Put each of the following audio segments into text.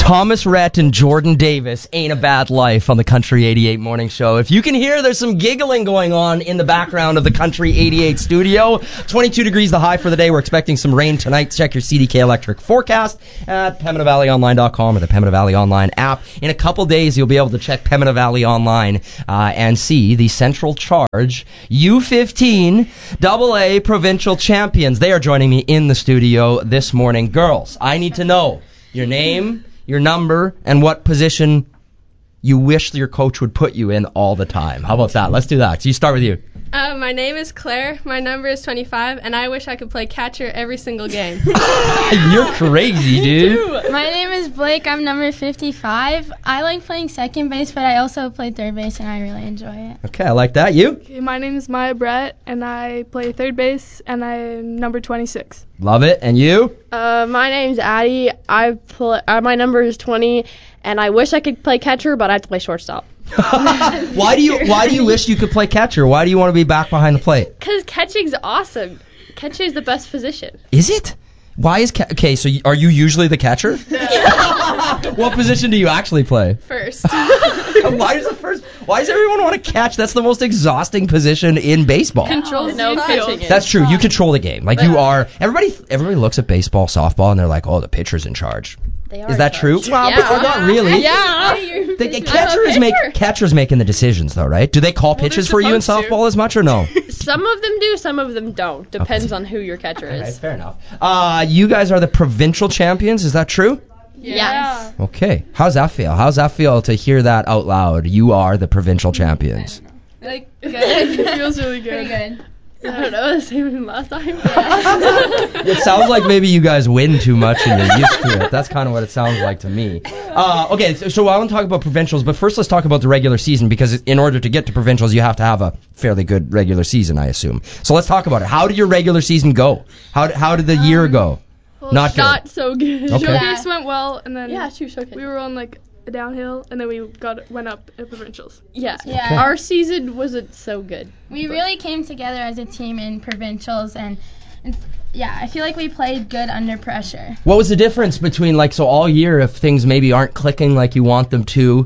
Thomas Rhett and Jordan Davis, Ain't a Bad Life on the Country 88 Morning Show. If you can hear, there's some giggling going on in the background of the Country 88 studio. 22 degrees the high for the day. We're expecting some rain tonight. Check your CDK Electric forecast at PembinaValleyOnline.com or the Pembina Valley Online app. In a couple days, you'll be able to check Pembina Valley Online and see the Central Charge U15 AA Provincial Champions. They are joining me in the studio this morning. Girls, I need to know your name, your number, and what position you wish your coach would put you in all the time. How about that? Let's do that. So you start with you. My name is Claire. My number is 25, and I wish I could play catcher every single game. You're crazy, dude. My name is Blake. I'm number 55. I like playing second base, but I also play third base, and I really enjoy it. Okay, I like that. You? Okay, my name is Maya Brett, and I play third base, and I'm number 26. Love it. And you? My name's Addie. My number is 20, and I wish I could play catcher, but I have to play shortstop. Why do you wish you could play catcher? Why do you want to be back behind the plate? Because catching's awesome. Catching is the best position. Is it? Why is okay? So are you usually the catcher? What position do you actually play? First. Why does everyone want to catch? That's the most exhausting position in baseball. Controls No, the catching infield. is. That's true. You control the game. Like you are. Everybody looks at baseball, softball, and they're like, "Oh, the pitcher's in charge." They are Is that in true? charge. Well, Yeah. but not really. Yeah. Catchers making the decisions though, right? Do they call pitches for you in supposed to. softball as much or no? Some of them do, some of them don't. Depends on who your catcher Okay, is. fair enough. You guys are the provincial champions. Is that true? Yes. Okay. How's that feel? How's that feel to hear that out loud? You are the provincial champions. Like, It feels really good. Pretty good. I don't know, the same as last time. It sounds like maybe you guys win too much and you're used to it. That's kind of what it sounds like to me. Okay, so I want to talk about provincials, but first let's talk about the regular season, because in order to get to provincials, you have to have a fairly good regular season, I assume. So let's talk about it. How did your regular season go? How did the year go? Not good. Not so good. Okay. Showcase went well, and then Yeah, showcase. we were on like a downhill, and then we went up at provincials. Yeah. Yeah. Our season wasn't so good. We really came together as a team in provincials, and yeah, I feel like we played good under pressure. What was the difference between, like, so all year, if things maybe aren't clicking like you want them to,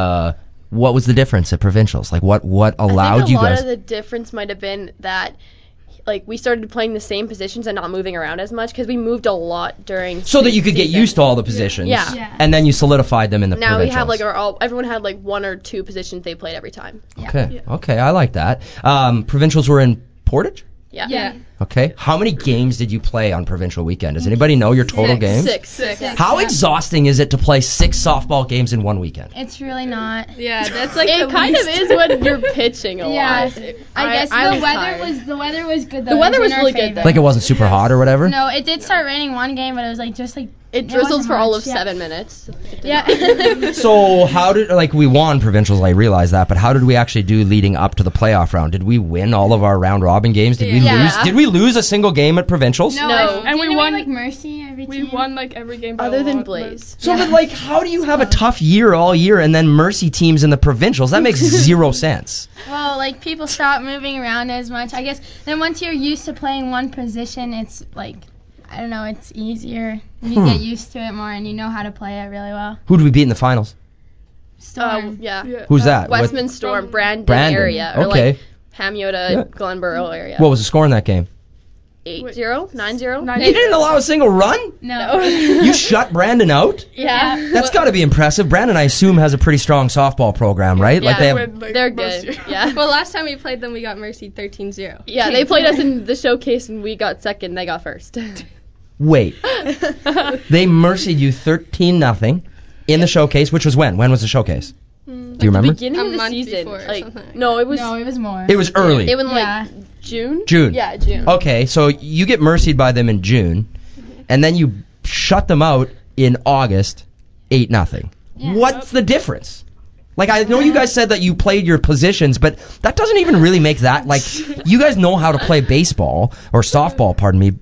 what was the difference at provincials? Like, what allowed you I think a lot guys? of the difference might have been that, like, we started playing the same positions and not moving around as much, because we moved a lot during So that you could get season. used to all the positions. Yeah. Yeah. And then you solidified them in the Now provincials. we have like everyone had like one or two positions they played every time. Okay, I like that. Provincials were in Portage? Yeah. yeah. Okay. How many games did you play on provincial weekend? Does anybody know your total games? Six. How exhausting is it to play 6 softball games in one weekend? It's really not. Yeah, that's like It the kind of least. is when you're pitching a Yeah. lot. I guess I the was weather tired. was good though. The weather It was in our really good, favor. though. Like it wasn't super hot or whatever? No, it did start raining one game, but it was like just like It drizzled wasn't for all much, of yeah. 7 minutes. Yeah. So how did, like, we won provincials, I realize that, but how did we actually do leading up to the playoff round? Did we win all of our round robin games? Did we Yeah. lose? Did we lose a single game at provincials? No, No. And we didn't won- like Mercy every We team. won like every game by Other a than lot, Blaze. So, but, like, how do you have a tough year all year and then Mercy teams in the provincials? That makes zero sense. Well, like people stop moving around as much. I guess then once you're used to playing one position, it's like I don't know, it's easier. You get used to it more and you know how to play it really well. Who did we beat in the finals? Storm. Yeah. Yeah. Who's that? What- Westman Storm, Brandon, Brandon. area. Or Okay. like Hamiota, Yeah. Glenboro area. What was the score in that game? 8-0? 9-0? You didn't allow a single run? No. You shut Brandon out? Yeah. That's got to be impressive. Brandon, I assume, has a pretty strong softball program, right? Like they Yeah. have. They're good. Yeah. Well, last time we played them, we got Mercy 13-0. Yeah, they played us in the showcase and we got second, they got first. Wait, they mercied you 13-0 in the showcase, which was when? When was the showcase? Do you remember? Beginning A of the month season. before or Like something. no, it was No, it was more. It was early. it was Yeah. like June? June. Yeah, June. Okay, so you get mercied by them in June, and then you shut them out in August, 8-0. Yeah. What's the difference? Like, I know you guys said that you played your positions, but that doesn't even really make that, like, you guys know how to play baseball, or softball, pardon me.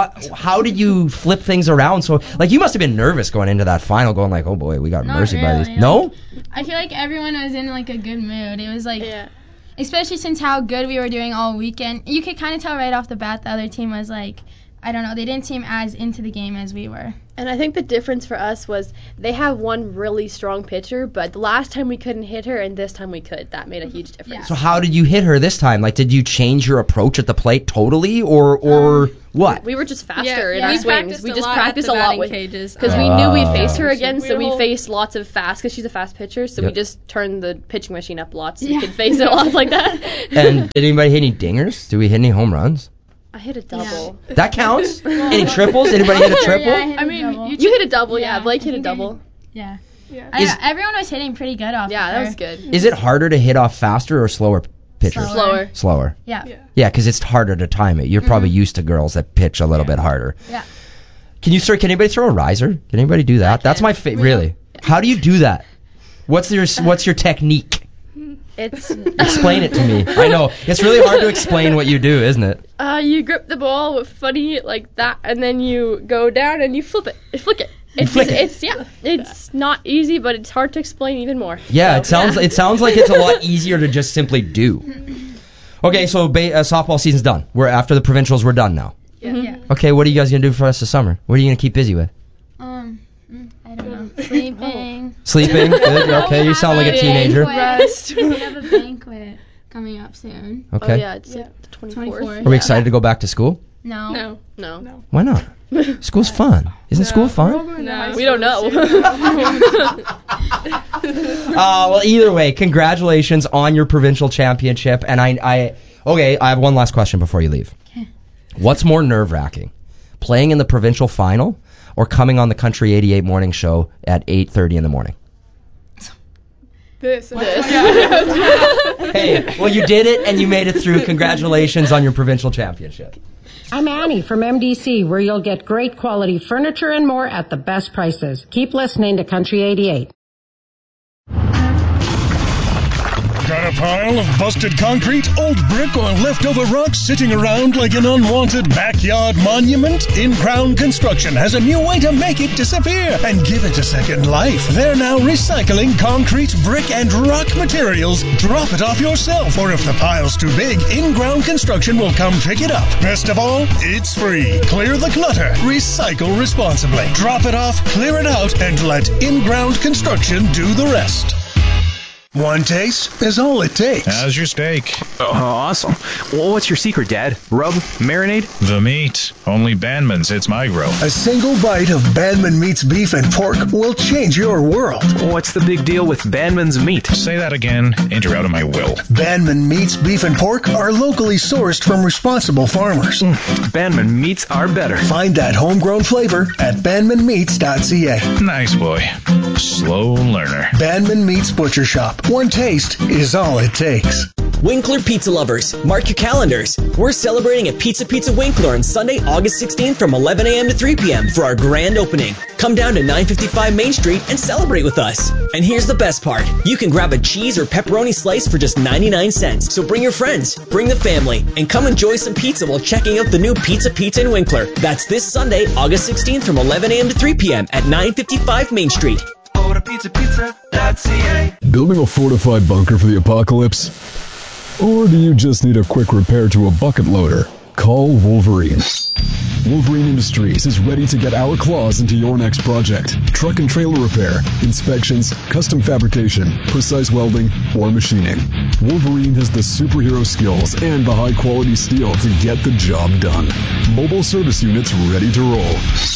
How did you flip things around? So, like, you must have been nervous going into that final, going like, oh boy, we got Not mercy by these. really, No? I feel like everyone was in like a good mood. It was like Yeah. especially since how good we were doing all weekend. You could kind of tell right off the bat the other team was like, I don't know, they didn't seem as into the game as we were. And I think the difference for us was they have one really strong pitcher, but the last time we couldn't hit her, and this time we could. That made a huge difference. So how did you hit her this time? Like, did you change your approach at the plate totally, or what? We were just faster Yeah, in our we swings. practiced We a just lot practiced at a the lot batting with cages. because we knew we'd face her Oh. again, so we We'll- faced lots of fast because she's a fast pitcher. So Yep. we just turned the pitching machine up lots, so we could face it lots like that. And did anybody hit any dingers? Did we hit any home runs? I hit a double. That counts. Any triples? Anybody hit a triple? Yeah, I hit I a mean, double. You hit a double, yeah. Yeah, Blake I hit a think I double. Yeah. Yeah. Is- Everyone was hitting pretty good off Yeah, of that her. was good. Is it harder to hit off faster or slower pitchers? Slower. Slower. Yeah. Yeah, because it's harder to time it. You're probably used to girls that pitch a little bit harder. Yeah. Can anybody throw a riser? Can anybody do that? That's my favorite. Really? How do you do that? What's your technique? It's Explain it to me. I know it's really hard to explain what you do, isn't it? you grip the ball with funny like that, and then you go down and you flick it. It's it's not easy, but it's hard to explain even more. Yeah, So, it sounds like it's a lot easier to just simply do. Okay, so softball season's done. We're after the provincials. We're done now. Yeah. Okay, what are you guys gonna do for us this summer? What are you gonna keep busy with? I don't know. Sleeping. Sleeping? Good. Okay, you sound like a teenager. Rest. We have a banquet coming up soon. Okay. Oh yeah, it's the 24th. 24th. Are we excited to go back to school? No. No. Why not? School's fun. Isn't school fun? No, We don't know. Well, either way, congratulations on your provincial championship. And I have one last question before you leave. What's more nerve-wracking, playing in the provincial final or coming on the Country 88 morning show at 8:30 in the morning? This. Hey, well, you did it and you made it through. Congratulations on your provincial championship. I'm Annie from MDC, where you'll get great quality furniture and more at the best prices. Keep listening to Country 88. Got a pile of busted concrete, old brick, or leftover rocks sitting around like an unwanted backyard monument? In-Ground Construction has a new way to make it disappear and give it a second life. They're now recycling concrete, brick, and rock materials. Drop it off yourself, or if the pile's too big, In-Ground Construction will come pick it up. Best of all, it's free. Clear the clutter. Recycle responsibly. Drop it off, clear it out, and let In-Ground Construction do the rest. One taste is all it takes. How's your steak? Oh, awesome. Well, what's your secret, Dad? Rub? Marinade? The meat. Only Bandman's hits my grill. A single bite of Bandman Meat's beef and pork will change your world. What's the big deal with Bandman's meat? Say that again, and you're out of my will. Bandman Meat's beef and pork are locally sourced from responsible farmers. Bandman meats are better. Find that homegrown flavor at bandmanmeats.ca. Nice boy. Slow learner. Bandman Meats Butcher Shop. One taste is all it takes. Winkler Pizza Lovers, mark your calendars. We're celebrating at Pizza Winkler on Sunday, August 16th from 11 a.m. to 3 p.m. for our grand opening. Come down to 955 Main Street and celebrate with us. And here's the best part. You can grab a cheese or pepperoni slice for just 99 cents. So bring your friends, bring the family, and come enjoy some pizza while checking out the new Pizza in Winkler. That's this Sunday, August 16th from 11 a.m. to 3 p.m. at 955 Main Street. Building a fortified bunker for the apocalypse? Or do you just need a quick repair to a bucket loader? Call Wolverine. Wolverine Industries is ready to get our claws into your next project. Truck and trailer repair, inspections, custom fabrication, precise welding, or machining. Wolverine has the superhero skills and the high-quality steel to get the job done. Mobile service units ready to roll.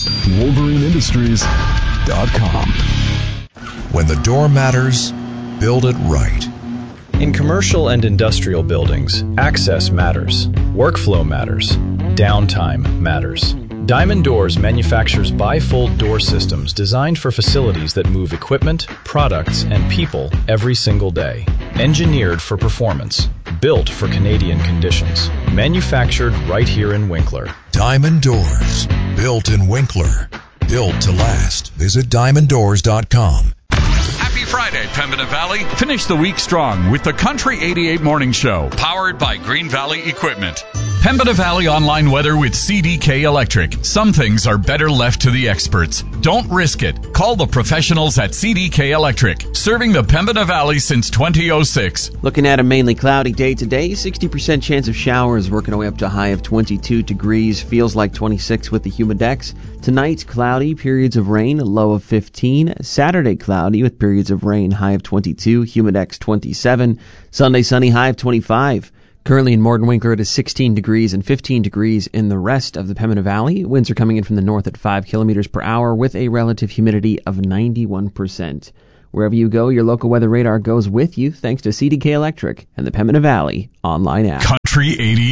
WolverineIndustries.com. When the door matters, build it right. In commercial and industrial buildings, access matters, workflow matters, downtime matters. Diamond Doors manufactures bifold door systems designed for facilities that move equipment, products, and people every single day. Engineered for performance, built for Canadian conditions, manufactured right here in Winkler. Diamond Doors, built in Winkler, built to last. Visit diamonddoors.com. Happy Friday, Pembina Valley. Finish the week strong with the Country 88 Morning Show, powered by Green Valley Equipment. Pembina Valley Online Weather with CDK Electric. Some things are better left to the experts. Don't risk it. Call the professionals at CDK Electric, serving the Pembina Valley since 2006. Looking at a mainly cloudy day today, 60% chance of showers, working our way up to a high of 22 degrees. Feels like 26 with the humidex. Tonight, cloudy, periods of rain, low of 15. Saturday, cloudy with periods of rain, high of 22, humidex 27. Sunday, sunny, high of 25. Currently in Morden Winkler, it is 16 degrees and 15 degrees in the rest of the Pembina Valley. Winds are coming in from the north at 5 kilometers per hour with a relative humidity of 91%. Wherever you go, your local weather radar goes with you thanks to CDK Electric and the Pembina Valley online app. Country 88.